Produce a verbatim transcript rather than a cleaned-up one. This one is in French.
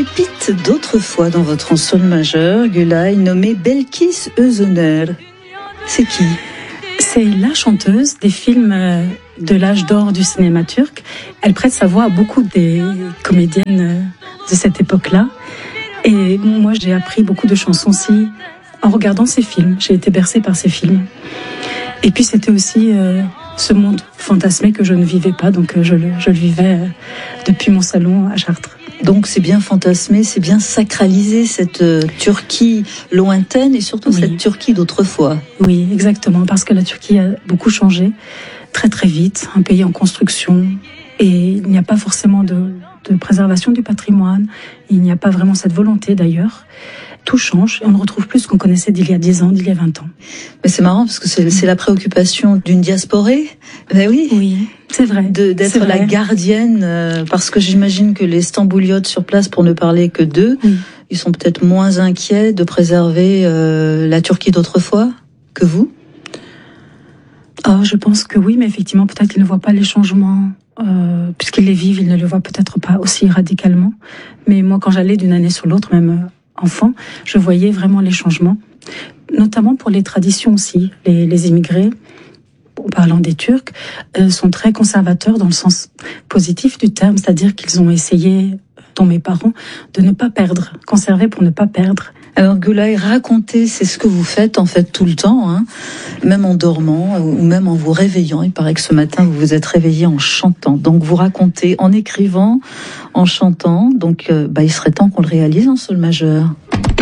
pépite d'autrefois dans votre en sol majeur, Gülay, nommée Belkis Özener. C'est qui ? C'est la chanteuse des films de l'âge d'or du cinéma turc. Elle prête sa voix à beaucoup des comédiennes de cette époque-là. Et moi, j'ai appris beaucoup de chansons aussi en regardant ces films. J'ai été bercée par ces films. Et puis, c'était aussi euh, ce monde fantasmé que je ne vivais pas. Donc, je le, je le vivais euh, depuis mon salon à Chartres. Donc c'est bien fantasmé, c'est bien sacralisé, cette euh, Turquie lointaine et surtout oui. cette Turquie d'autrefois. Oui, exactement, parce que la Turquie a beaucoup changé très très vite, un pays en construction, et il n'y a pas forcément de, de préservation du patrimoine, il n'y a pas vraiment cette volonté d'ailleurs. Tout change et on ne retrouve plus ce qu'on connaissait d'il y a dix ans, d'il y a vingt ans. Mais c'est marrant parce que c'est, c'est la préoccupation d'une diasporée. Ben oui. Oui, c'est vrai. De, d'être c'est la vrai. gardienne, euh, parce que j'imagine que les Stambouliotes sur place, pour ne parler que d'eux, oui. ils sont peut-être moins inquiets de préserver euh, la Turquie d'autrefois que vous. Oh, je pense que oui, mais effectivement, peut-être qu'ils ne voient pas les changements. Euh, puisqu'ils les vivent, ils ne le voient peut-être pas aussi radicalement. Mais moi, quand j'allais d'une année sur l'autre, même euh, enfant, je voyais vraiment les changements, notamment pour les traditions aussi. Les, les immigrés, en parlant des Turcs, euh, sont très conservateurs dans le sens positif du terme, c'est-à-dire qu'ils ont essayé, dont mes parents, de ne pas perdre, conserver pour ne pas perdre. Alors Gülay, raconter, c'est ce que vous faites en fait tout le temps, hein, même en dormant ou même en vous réveillant. Il paraît que ce matin vous vous êtes réveillé en chantant. Donc vous racontez en écrivant, en chantant. Donc euh, bah, il serait temps qu'on le réalise en sol majeur.